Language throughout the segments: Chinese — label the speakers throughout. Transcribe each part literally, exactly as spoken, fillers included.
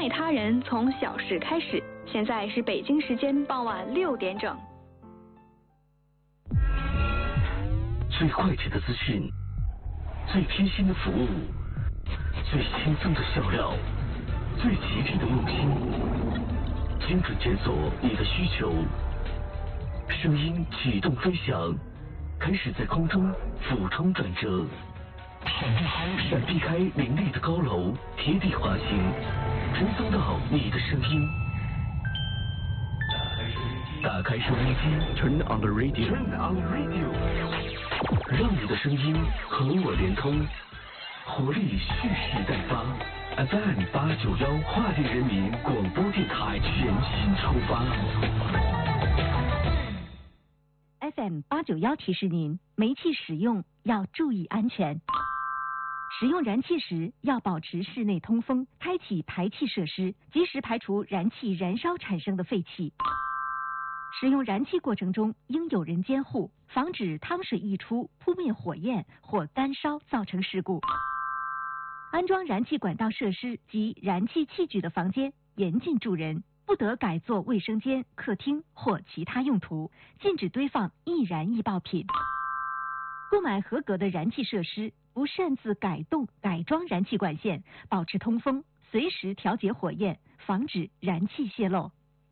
Speaker 1: 爱他人从小事开始。现在是北京时间傍晚六点整。
Speaker 2: 最快捷的资讯，最贴心的服务，最轻松的笑料，最吉利的用心，精准检索你的需求。声音启动飞翔，开始在空中俯冲转折，闪避开闪避开林立的高楼，贴地滑行，传送到你的声音。打开收音机 ，Turn on the radio，Turn on the radio， 让你的声音和我连通，活力蓄势待发。F M 八九幺华电人民广播电台全新出发。
Speaker 3: F M 八九幺提示您，煤气使用要注意安全。使用燃气时要保持室内通风，开启排气设施，及时排除燃气燃烧产生的废气。使用燃气过程中应有人监护，防止汤水溢出扑灭火焰或干烧造成事故。安装燃气管道设施及燃气器具的房间严禁住人，不得改作卫生间、客厅或其他用途，禁止堆放易燃易爆品。购买合格的燃气设施，不擅自改动、改装燃气管线，保持通风，随时调节火焰，防止燃气泄漏。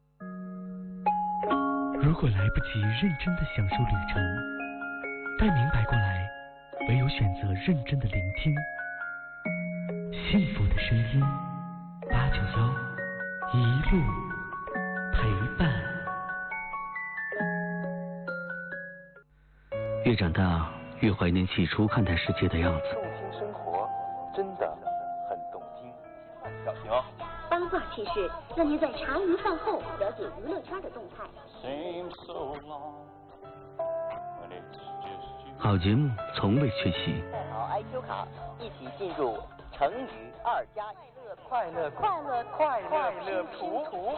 Speaker 4: 如果来不及认真的享受旅程，待明白过来，唯有选择认真的聆听。幸福的声音，八九幺，一路陪伴。
Speaker 2: 越长大，越怀念起初看待世界的样子。
Speaker 5: 动听生活，真的很动听。小心哦！
Speaker 6: 八卦趣事，让您在茶余饭后了解娱乐圈的动态。
Speaker 2: 好节目从未缺席。
Speaker 7: 带好 I Q 卡，一起进入成语二加一
Speaker 5: 快乐快乐快乐快乐图图。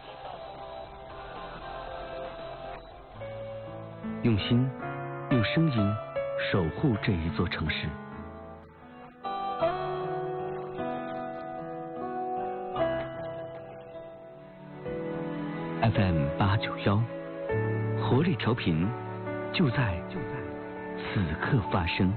Speaker 2: 用心，用声音守护这一座城市。F M 八九幺，活力调频，就在就在此刻发生。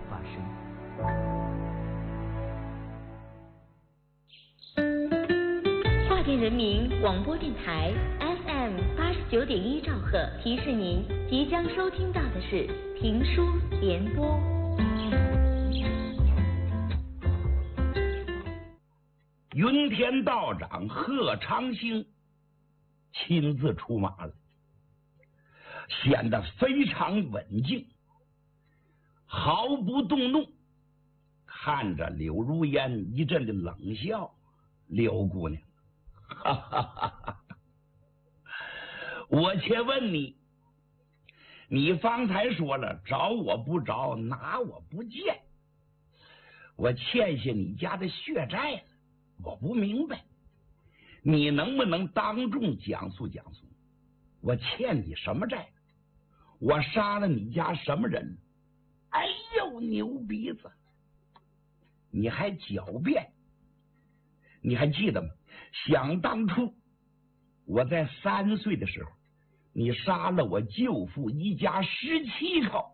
Speaker 6: 华电人民广播电台 F M 八十九点一兆赫提示您，即将收听到的是评书联播。
Speaker 8: 云天道长贺长兴亲自出马了，显得非常稳静，毫不动怒，看着柳如烟一阵的冷笑。柳姑娘，哈哈哈哈，我且问你，你方才说了找我不着，拿我不见，我欠下你家的血债了，我不明白，你能不能当众讲述讲述，我欠你什么债？我杀了你家什么人？哎呦，牛鼻子！你还狡辩？你还记得吗？想当初我在三岁的时候，你杀了我舅父一家十七口，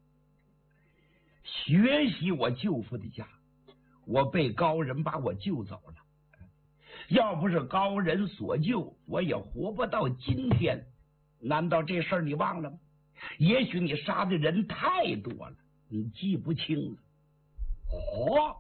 Speaker 8: 学习我舅父的家，我被高人把我救走了。要不是高人所救，我也活不到今天。难道这事儿你忘了吗？也许你杀的人太多了，你记不清了。哦，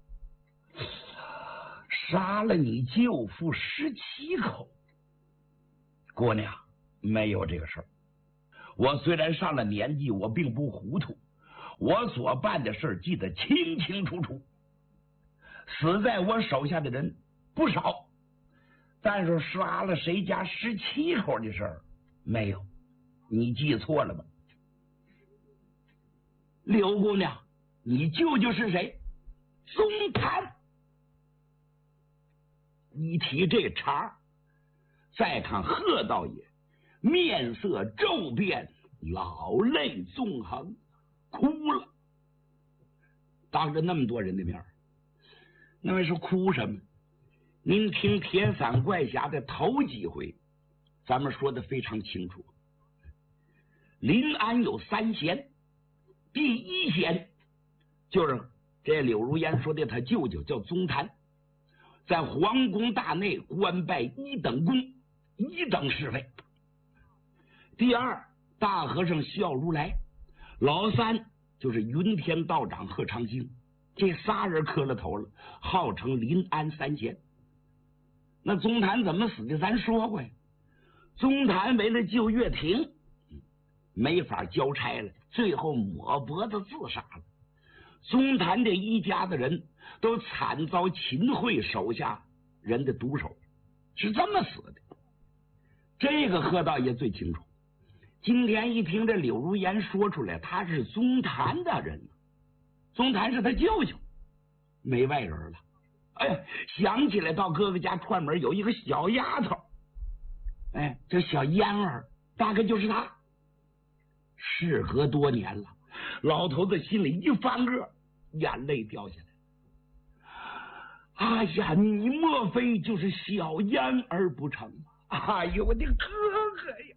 Speaker 8: 杀了你舅父十七口。姑娘，没有这个事儿。我虽然上了年纪，我并不糊涂，我所办的事记得清清楚楚。死在我手下的人不少，但是杀了谁家十七口的事儿没有，你记错了吧？刘姑娘，你舅舅是谁？宗谭。一提这茬，再看贺道爷面色骤变，老泪纵横，哭了。当着那么多人的面，那位是哭什么？ 您听铁三怪侠的头几回，咱们说的非常清楚。临安有三贤，第一贤就是这柳如烟说的他舅舅叫宗谭，在皇宫大内官拜一等公，一等侍卫。第二，大和尚笑如来，老三就是云天道长贺长兴，这仨人磕了头了，号称临安三贤。那宗谭怎么死的？咱说过呀。宗谭为了救岳霆，没法交差了，最后抹脖子自杀了。宗谭这一家的人都惨遭秦桧手下人的毒手，是这么死的。这个贺道爷最清楚。今天一听这柳如烟说出来，他是宗谭的人，宗谭是他舅舅，没外人了。哎呀，想起来到哥哥家串门有一个小丫头，哎，这小嫣儿大概就是他。事隔多年了，老头子心里一翻个，眼泪掉下来。哎呀，你莫非就是小嫣儿不成吗？哎呦，我的哥哥呀！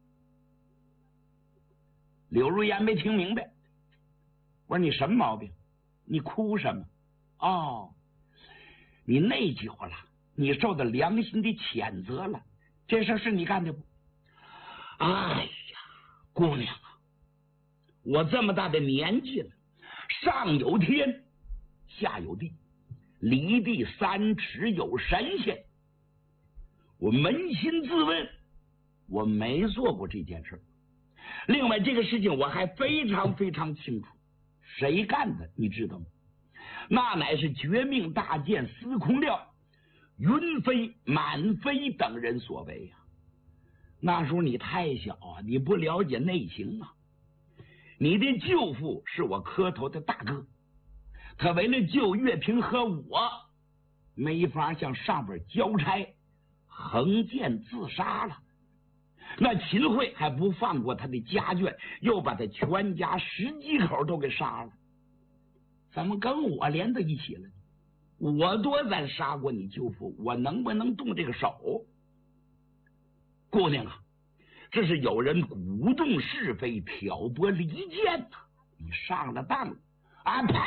Speaker 8: 柳如烟没听明白，我说你什么毛病？你哭什么？哦，你内疚了，你受到良心的谴责了，这事是你干的不？哎呀，姑娘啊，我这么大的年纪了，上有天，下有地，离地三尺有神仙。我扪心自问，我没做过这件事。另外，这个事情我还非常非常清楚，谁干的你知道吗？那乃是绝命大剑司空廖、云飞、满飞等人所为呀、啊。那时候你太小啊，你不了解内情啊。你的舅父是我磕头的大哥，他为了救岳平和我，没法向上边交差，横剑自杀了。那秦桧还不放过他的家眷，又把他全家十几口都给杀了。怎么跟我连在一起了？我多咱杀过你舅父，我能不能动这个手？姑娘啊，这是有人鼓动是非，挑拨离间呐、啊！你上了当了啊！呸！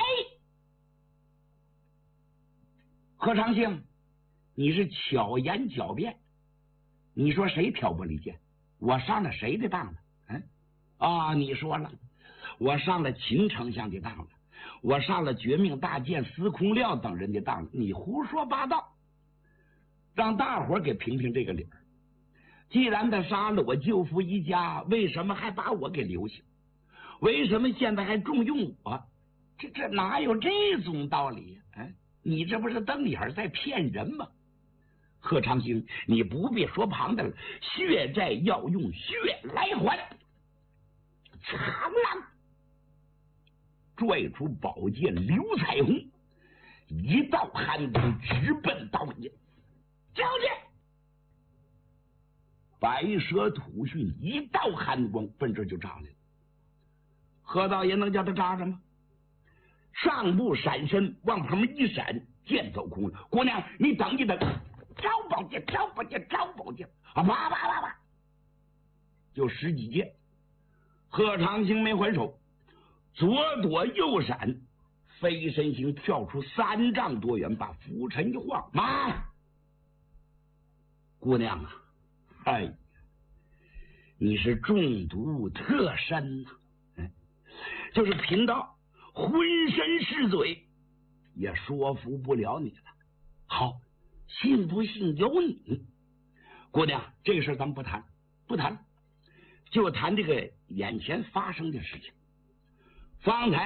Speaker 8: 贺长兴，你是巧言狡辩，你说谁挑拨离间？我上了谁的当了？嗯啊，你说了，我上了秦丞相的当了，我上了绝命大剑司空廖等人的当了，你胡说八道，让大伙儿给评评这个理儿。既然他杀了我舅父一家，为什么还把我给留下？为什么现在还重用我？这这哪有这种道理？哎，你这不是瞪眼在骗人吗？贺长兴，你不必说旁的了，血债要用血来还。长郎拽出宝剑刘彩虹，一道寒光直奔刀剑，交剑。白蛇吐讯，一道寒光奔这就扎来了。贺道爷能叫他扎什么？上步闪身，往旁边一闪，剑走空了。姑娘，你等一等，招宝剑，招宝剑，招宝剑啊！啪啪啪啪，就十几剑。贺长兴没还手，左躲右闪，飞身形跳出三丈多远，把拂尘一晃，妈！姑娘啊！哎，你是中毒特深呐、啊！就是贫道浑身是嘴，也说服不了你了。好，信不信由你。姑娘，这个事咱们不谈，不谈，就谈这个眼前发生的事情。方才